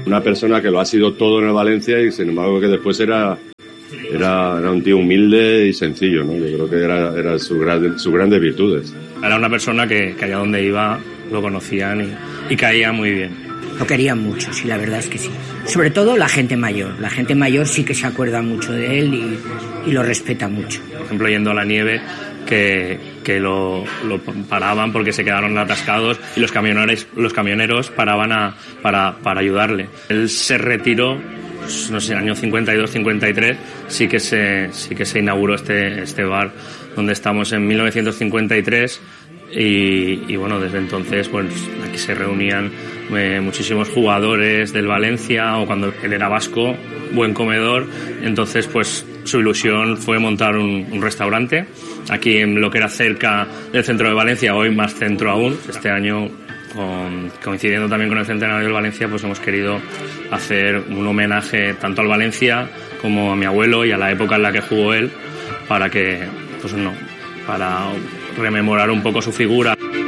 una persona que lo ha sido todo en el Valencia y sin embargo que después era un tío humilde y sencillo, ¿no? Yo creo que era sus grandes virtudes. Era una persona que allá donde iba lo conocían y caía muy bien. Lo querían mucho, sí, la verdad es que sí. Sobre todo la gente mayor. La gente mayor sí que se acuerda mucho de él y lo respeta mucho. Por ejemplo, yendo a la nieve, que lo paraban porque se quedaron atascados y los camioneros paraban para ayudarle. Él se retiró, no sé, en el año 52-53, sí que se inauguró este bar donde estamos en 1953 y bueno, desde entonces pues aquí se reunían muchísimos jugadores del Valencia, o cuando él era vasco, buen comedor. Entonces pues su ilusión fue montar un restaurante aquí en lo que era cerca del centro de Valencia, hoy más centro aún. Este año, coincidiendo también con el centenario del Valencia, pues hemos querido hacer un homenaje tanto al Valencia como a mi abuelo y a la época en la que jugó él, para rememorar un poco su figura.